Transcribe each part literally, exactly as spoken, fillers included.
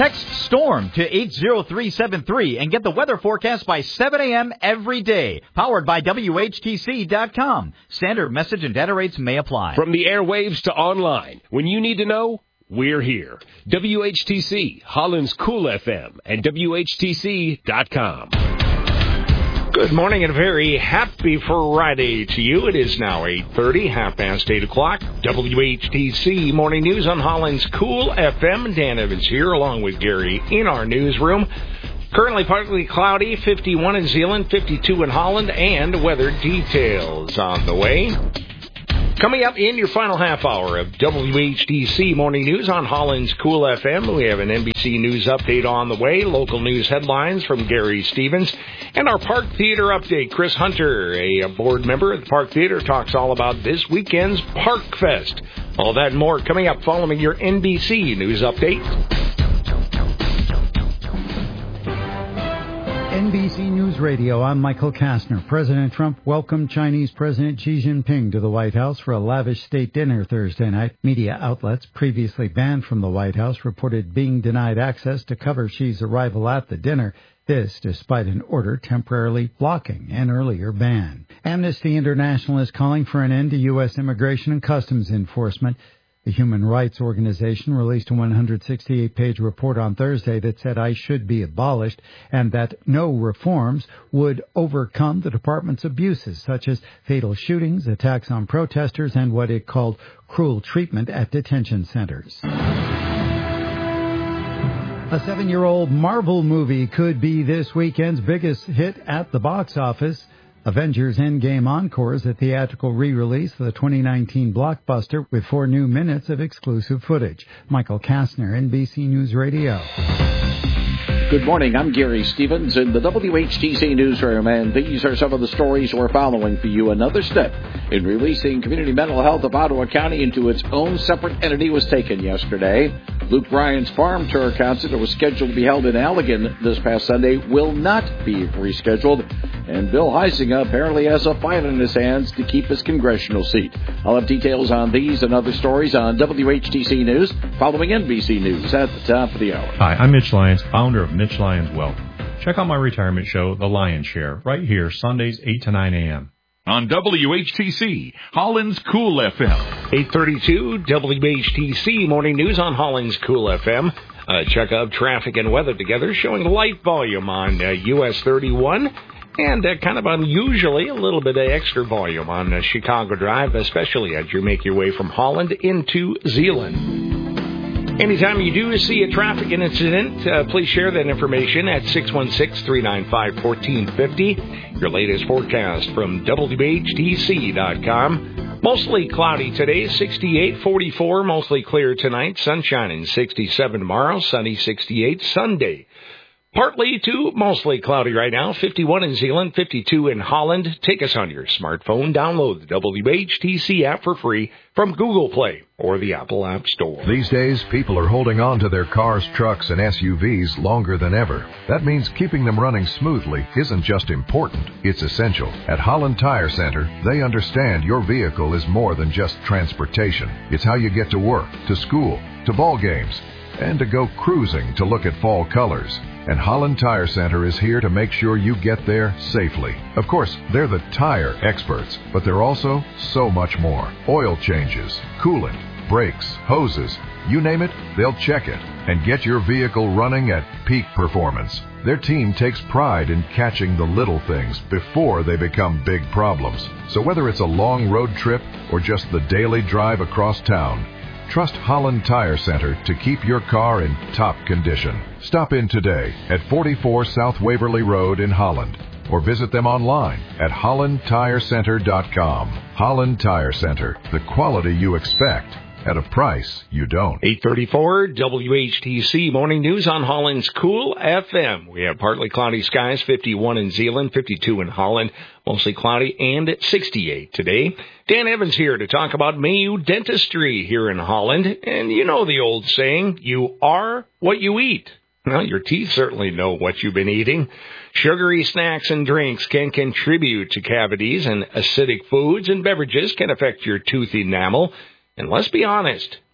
Text STORM to eight zero three seven three and get the weather forecast by seven a.m. every day. Powered by W H T C dot com. Standard message and data rates may apply. From the airwaves to online, when you need to know, we're here. W H T C, Holland's Cool F M, and W H T C dot com. Good morning and a very happy Friday to you. It is now eight thirty, half past eight o'clock. W H T C Morning News on Holland's Cool F M. Dan Evans here along with Gary in our newsroom. Currently partly cloudy, fifty-one in Zeeland, fifty-two in Holland, and weather details on the way. Coming up in your final half hour of W H T C Morning News on Holland's Cool F M, we have an N B C News update on the way, local news headlines from Gary Stevens, and our Park Theater update. Chris Hunter, a board member at the Park Theater, talks all about this weekend's Park Fest. All that and more coming up following your N B C News update. N B C News Radio, I'm Michael Kastner. President Trump welcomed Chinese President Xi Jinping to the White House for a lavish state dinner Thursday night. Media outlets previously banned from the White House reported being denied access to cover Xi's arrival at the dinner. This despite an order temporarily blocking an earlier ban. Amnesty International is calling for an end to U S immigration and customs enforcement. The human rights organization released a one hundred sixty-eight page report on Thursday that said ICE should be abolished and that no reforms would overcome the department's abuses, such as fatal shootings, attacks on protesters, and what it called cruel treatment at detention centers. A seven-year-old Marvel movie could be this weekend's biggest hit at the box office. Avengers Endgame encores a theatrical re-release of the twenty nineteen blockbuster with four new minutes of exclusive footage. Michael Kastner, N B C News Radio. Good morning, I'm Gary Stevens in the W H T C Newsroom, and these are some of the stories we're following for you. Another step in releasing Community Mental Health of Ottawa County into its own separate entity was taken yesterday. Luke Bryan's Farm Tour concert that was scheduled to be held in Allegan this past Sunday will not be rescheduled, and Bill Heisinger apparently has a fight in his hands to keep his congressional seat. I'll have details on these and other stories on W H T C News following N B C News at the top of the hour. Hi, I'm Mitch Lyons, founder of Mitch Lyons Wealth. Check out my retirement show, The Lion's Share, right here, Sundays, eight to nine a.m. on W H T C, Holland's Cool F M. eight thirty-two, W H T C Morning News on Holland's Cool F M. Uh, check out traffic and weather together, showing light volume on uh, U S thirty-one. And uh, kind of unusually, a little bit of extra volume on uh, Chicago Drive, especially as you make your way from Holland into Zeeland. Anytime you do see a traffic incident, uh, please share that information at six one six, three nine five, one four five zero. Your latest forecast from W H T C dot com. Mostly cloudy today, sixty-eight, forty-four, mostly clear tonight, sunshine sixty-seven tomorrow, sunny sixty-eight Sunday. Partly to mostly cloudy right now, fifty-one in Zeeland, fifty-two in Holland. Take us on your smartphone. Download the W H T C app for free from Google Play or the Apple App Store. These days, people are holding on to their cars, trucks, and S U Vs longer than ever. That means keeping them running smoothly isn't just important, it's essential. At Holland Tire Center, they understand your vehicle is more than just transportation. It's how you get to work, to school, to ball games, and to go cruising to look at fall colors. And Holland Tire Center is here to make sure you get there safely. Of course, they're the tire experts, but they're also so much more. Oil changes, coolant, brakes, hoses, you name it, they'll check it and get your vehicle running at peak performance. Their team takes pride in catching the little things before they become big problems. So whether it's a long road trip or just the daily drive across town, trust Holland Tire Center to keep your car in top condition. Stop in today at forty-four South Waverly Road in Holland or visit them online at holland tire center dot com. Holland Tire Center, the quality you expect at a price you don't. eight thirty-four W H T C Morning News on Holland's Cool F M. We have partly cloudy skies, fifty-one in Zeeland, fifty-two in Holland, mostly cloudy, and sixty-eight today. Dan Evans here to talk about Mayo Dentistry here in Holland. And you know the old saying, you are what you eat. Well, your teeth certainly know what you've been eating. Sugary snacks and drinks can contribute to cavities, and acidic foods and beverages can affect your tooth enamel. And let's be honest,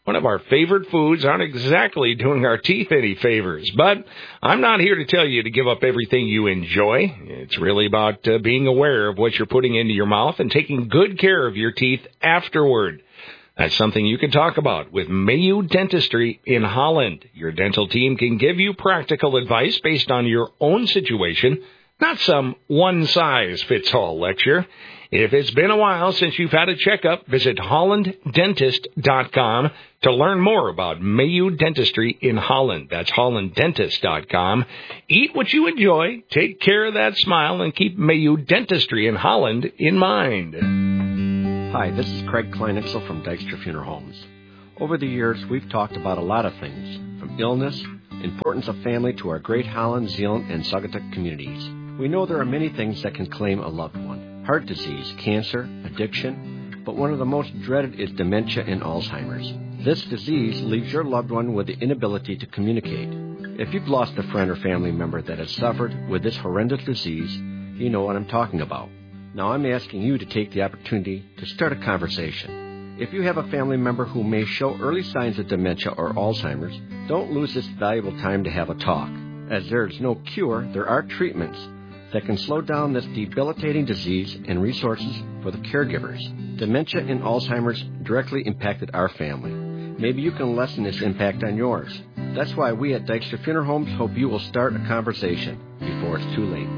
One of our favorite foods aren't exactly doing our teeth any favors, but I'm not here to tell you to give up everything you enjoy. It's really about uh, being aware of what you're putting into your mouth and taking good care of your teeth afterward. That's something you can talk about with Mayu Dentistry in Holland. Your dental team can give you practical advice based on your own situation, not some one-size-fits-all lecture. If it's been a while since you've had a checkup, visit holland dentist dot com to learn more about Mayu Dentistry in Holland. That's holland dentist dot com. Eat what you enjoy, take care of that smile, and keep Mayu Dentistry in Holland in mind. Hi, this is Craig Kleinixel from Dykstra Funeral Homes. Over the years, we've talked about a lot of things, from illness, importance of family, to our great Holland, Zeeland, and Saugatuck communities. We know there are many things that can claim a loved one. Heart disease, cancer, addiction, but one of the most dreaded is dementia and Alzheimer's. This disease leaves your loved one with the inability to communicate. If you've lost a friend or family member that has suffered with this horrendous disease, you know what I'm talking about. Now I'm asking you to take the opportunity to start a conversation. If you have a family member who may show early signs of dementia or Alzheimer's, don't lose this valuable time to have a talk. As there is no cure, there are treatments that can slow down this debilitating disease and resources for the caregivers. Dementia and Alzheimer's directly impacted our family. Maybe you can lessen this impact on yours. That's why we at Dykstra Funeral Homes hope you will start a conversation before it's too late.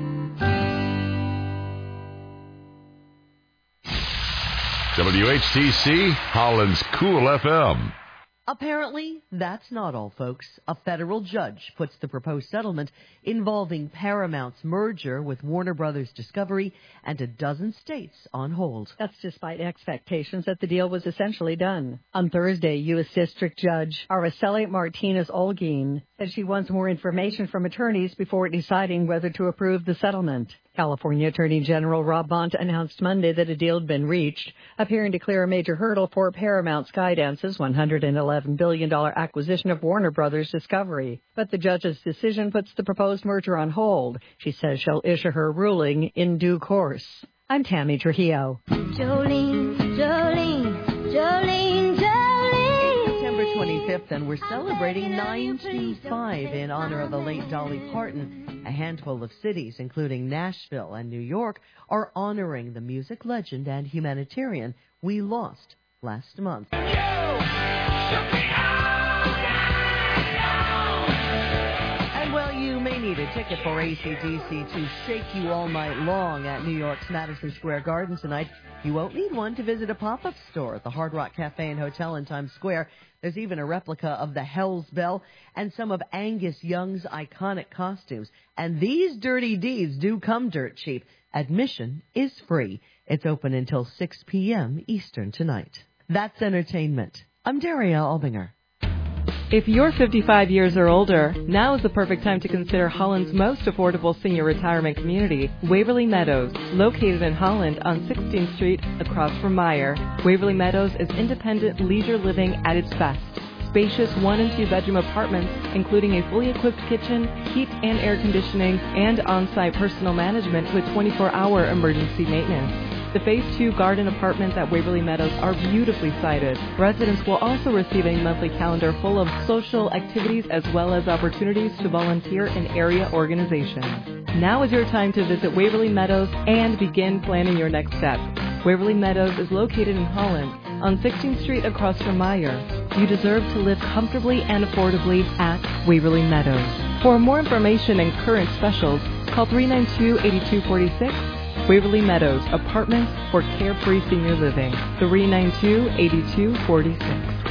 W H T C, Holland's Cool F M. Apparently, that's not all, folks. A federal judge puts the proposed settlement involving Paramount's merger with Warner Brothers Discovery and a dozen states on hold. That's despite expectations that the deal was essentially done. On Thursday, U S District Judge Araceli Martinez-Olguin said she wants more information from attorneys before deciding whether to approve the settlement. California Attorney General Rob Bonta announced Monday that a deal had been reached, appearing to clear a major hurdle for Paramount Skydance's one hundred eleven billion dollars acquisition of Warner Brothers Discovery. But the judge's decision puts the proposed merger on hold. She says she'll issue her ruling in due course. I'm Tammy Trujillo. Jolene, Jolene, Jolene, Jolene. September twenty-fifth, and we're celebrating ninety-five in honor of the late Dolly Parton. A handful of cities, including Nashville and New York, are honoring the music legend and humanitarian we lost last month. And well, you may need a ticket for A C D C to shake you all night long at New York's Madison Square Garden tonight. You won't need one to visit a pop-up store at the Hard Rock Cafe and Hotel in Times Square. There's even a replica of the Hell's Bell and some of Angus Young's iconic costumes. And these dirty deeds do come dirt cheap. Admission is free. It's open until six p.m. Eastern tonight. That's entertainment. I'm Daria Albinger. If you're fifty-five years or older, now is the perfect time to consider Holland's most affordable senior retirement community, Waverly Meadows. Located in Holland on sixteenth Street across from Meyer, Waverly Meadows is independent leisure living at its best. Spacious one and two bedroom apartments, including a fully equipped kitchen, heat and air conditioning, and on-site personal management with twenty-four hour emergency maintenance. The Phase two garden apartments at Waverly Meadows are beautifully sited. Residents will also receive a monthly calendar full of social activities as well as opportunities to volunteer in area organizations. Now is your time to visit Waverly Meadows and begin planning your next step. Waverly Meadows is located in Holland on sixteenth Street across from Meyer. You deserve to live comfortably and affordably at Waverly Meadows. For more information and current specials, call three nine two, eight two four six. Waverly Meadows, apartments for carefree senior living. three nine two, eight two four six.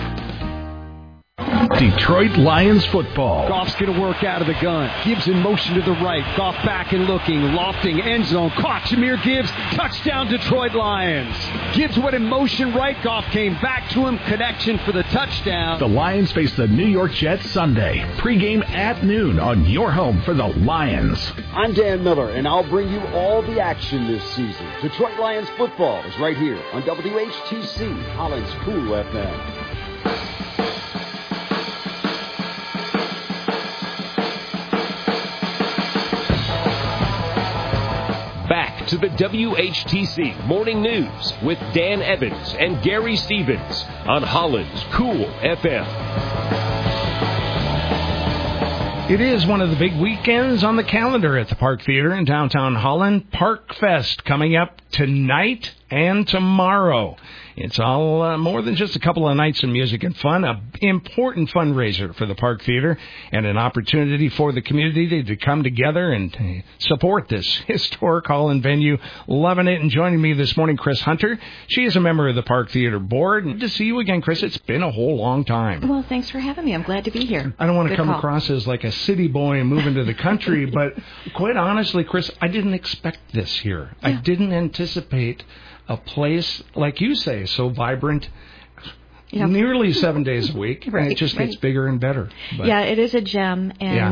Detroit Lions football. Goff's going to work out of the gun. Gibbs in motion to the right. Goff back and looking. Lofting end zone. Caught Jahmyr Gibbs. Touchdown Detroit Lions. Gibbs went in motion right. Goff came back to him. Connection for the touchdown. The Lions face the New York Jets Sunday. Pre-game at noon on your home for the Lions. I'm Dan Miller, and I'll bring you all the action this season. Detroit Lions football is right here on W H T C, Holland's Cool F M. to the W H T C Morning News with Dan Evans and Gary Stevens on Holland's Cool F M. It is one of the big weekends on the calendar at the Park Theater in downtown Holland. Park Fest coming up tonight and tomorrow. It's all uh, more than just a couple of nights of music and fun, an important fundraiser for the Park Theater and an opportunity for the community to, to come together and uh, support this historic hall and venue. Loving it. And joining me this morning, Chris Hunter. She is a member of the Park Theater Board. Good to see you again, Chris. It's been a whole long time. Well, thanks for having me. I'm glad to be here. I don't want to Good come call. across as like a city boy and moving to the country, but quite honestly, Chris, I didn't expect this here. Yeah. I didn't anticipate a place, like you say, so vibrant, yep. nearly seven days a week, right, and it just right. gets bigger and better. But yeah, it is a gem, and